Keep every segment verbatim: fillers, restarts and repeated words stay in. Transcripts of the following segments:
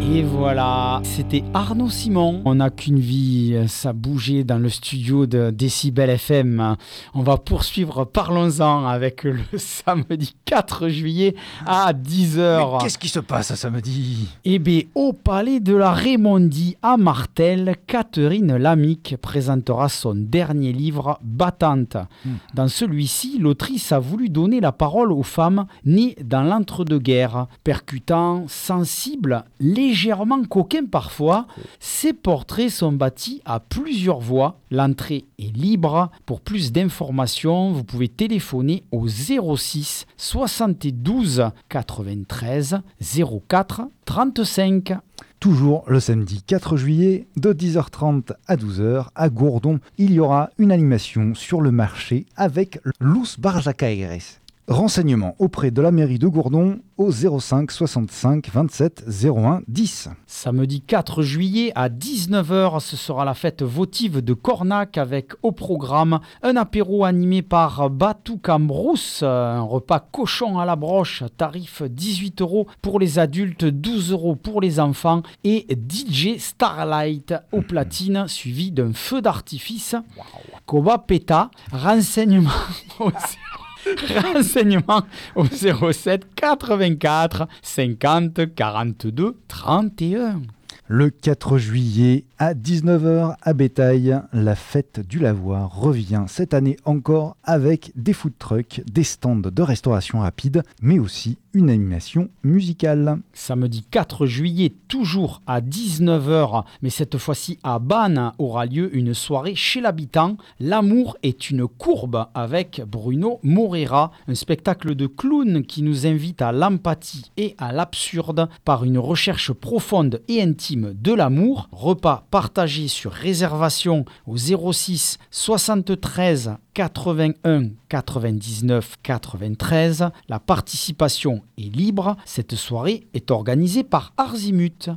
Et voilà, c'était Arnaud Simon. On n'a qu'une vie, ça bougeait dans le studio de Décibel F M. On va poursuivre, parlons-en, avec le samedi quatre juillet à dix heures. Mais qu'est-ce qui se passe à samedi ? Eh bien, au Palais de la Raymondie à Martel, Catherine Lamique présentera son dernier livre, Battante. Mmh. Dans celui-ci, l'autrice a voulu donner la parole aux femmes nées dans l'entre-deux-guerres, percutant, sensibles, légèrement coquins parfois. Ces portraits sont bâtis à plusieurs voix. L'entrée est libre. Pour plus d'informations, vous pouvez téléphoner au zéro six soixante-douze quatre-vingt-treize zéro quatre trente-cinq. Toujours le samedi quatre juillet, de dix heures trente à douze heures, à Gourdon, il y aura une animation sur le marché avec Luz Barjacaires. Renseignements auprès de la mairie de Gourdon au zéro cinq soixante-cinq vingt-sept zéro un dix. Samedi quatre juillet à dix-neuf heures, ce sera la fête votive de Cornac avec au programme un apéro animé par Batou Cambrousse, un repas cochon à la broche, tarif dix-huit euros pour les adultes, douze euros pour les enfants et D J Starlight au platine suivi d'un feu d'artifice. Wow. Koba Peta, renseignements aussi. Renseignements au zéro sept quatre-vingt-quatre cinquante quarante-deux trente et un. Le quatre juillet à dix-neuf heures à Bétail, la fête du lavoir revient cette année encore avec des food trucks, des stands de restauration rapide, mais aussi une animation musicale. Samedi quatre juillet, toujours à dix-neuf heures, mais cette fois-ci à Bannes, aura lieu une soirée chez l'habitant. L'amour est une courbe avec Bruno Morera, un spectacle de clown qui nous invite à l'empathie et à l'absurde par une recherche profonde et intime de l'amour. Repas partagé sur réservation au zéro six soixante-treize quatre-vingt-un quatre-vingt-dix-neuf quatre-vingt-treize. La participation est libre. Cette soirée est organisée par Arzimut.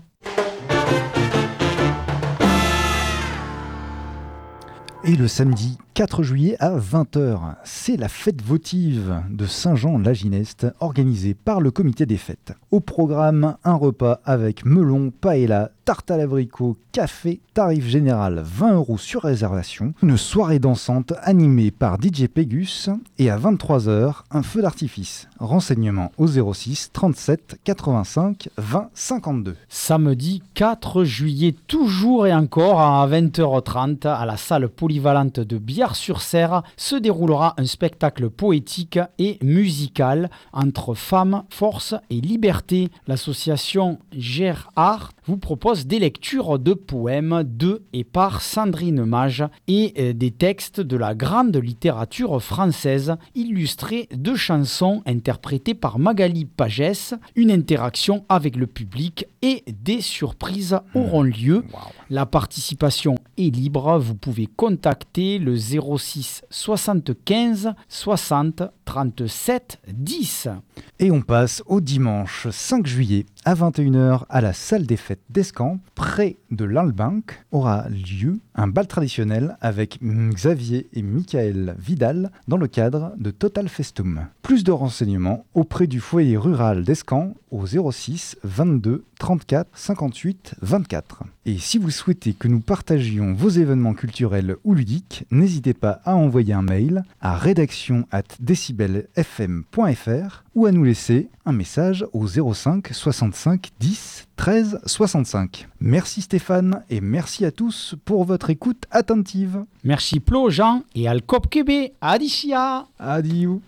Et le samedi quatre juillet à vingt heures, c'est la fête votive de Saint-Jean-la-Gineste organisée par le comité des fêtes. Au programme, un repas avec melon, paella, tarte à l'abricot, café, tarif général vingt euros sur réservation, une soirée dansante animée par D J Pégus et à vingt-trois heures, un feu d'artifice. Renseignements au zéro six trente-sept quatre-vingt-cinq vingt cinquante-deux. Samedi quatre juillet, toujours et encore à vingt heures trente à la salle polyvalente de Biars-sur-Serre se déroulera un spectacle poétique et musical entre femmes, force et liberté. L'association Gère Art vous propose des lectures de poèmes de et par Sandrine Mage et des textes de la grande littérature française illustrés de chansons interprétées par Magali Pagès, une interaction avec le public et des surprises auront lieu. Wow. La participation est libre, vous pouvez contacter le zéro six soixante-quinze soixante trente-sept dix. Et on passe au dimanche cinq juillet à vingt et une heures à la salle des fêtes d'Escamps, près de l'Albank, aura lieu un bal traditionnel avec Xavier et Michael Vidal dans le cadre de Total Festum. Plus de renseignements auprès du foyer rural d'Escamps au zéro six vingt-deux trente-quatre cinquante-huit vingt-quatre. Et si vous souhaitez que nous partagions vos événements culturels ou ludiques, n'hésitez pas à envoyer un mail à rédaction arobase décibel f m point f r ou à nous laisser un message au zéro cinq soixante-cinq dix treize soixante-cinq. Merci Stéphane et merci à tous pour votre écoute attentive. Merci Plo, Jean et Alcop Québec. Adicia. Adieu.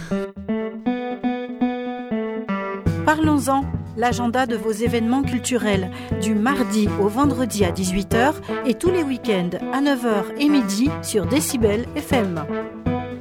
Parlons-en, l'agenda de vos événements culturels, du mardi au vendredi à dix-huit heures et tous les week-ends à neuf heures et midi sur Décibel F M.